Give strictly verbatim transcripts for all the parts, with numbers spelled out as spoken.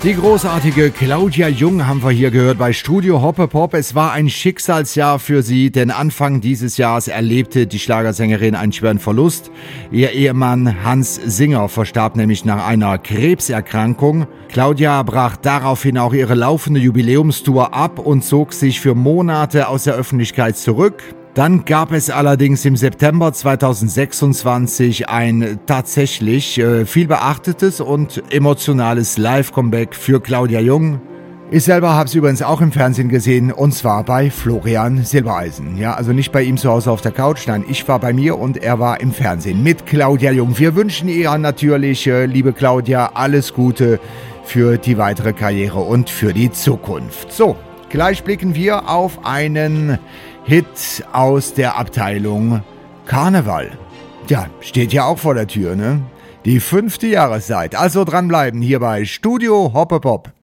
Die großartige Claudia Jung haben wir hier gehört bei Studio Hoppe-Pop. Es war ein Schicksalsjahr für sie, denn Anfang dieses Jahres erlebte die Schlagersängerin einen schweren Verlust. Ihr Ehemann Hans Singer verstarb nämlich nach einer Krebserkrankung. Claudia brach daraufhin auch ihre laufende Jubiläumstour ab und zog sich für Monate aus der Öffentlichkeit zurück. Dann gab es allerdings im September zweitausendsechsundzwanzig ein tatsächlich äh, viel beachtetes und emotionales Live-Comeback für Claudia Jung. Ich selber habe es übrigens auch im Fernsehen gesehen, und zwar bei Florian Silbereisen. Ja, also nicht bei ihm zu Hause auf der Couch, nein, ich war bei mir und er war im Fernsehen mit Claudia Jung. Wir wünschen ihr natürlich, äh, liebe Claudia, alles Gute für die weitere Karriere und für die Zukunft. So, gleich blicken wir auf einen Hit aus der Abteilung Karneval. Ja, steht ja auch vor der Tür, ne? Die fünfte Jahreszeit. Also dranbleiben hier bei Studio Hoppe-Pop.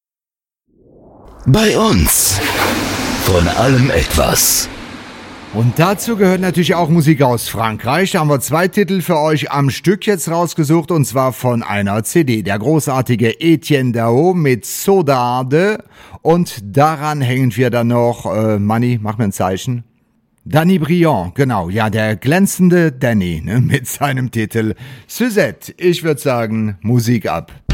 Bei uns von allem etwas. Und dazu gehört natürlich auch Musik aus Frankreich. Da haben wir zwei Titel für euch am Stück jetzt rausgesucht, und zwar von einer C D. Der großartige Etienne Dao mit Saudade, und daran hängen wir dann noch, äh, Manni, mach mir ein Zeichen. Danny Briand, genau, ja, der glänzende Danny, ne, mit seinem Titel Suzette. Ich würde sagen, Musik ab.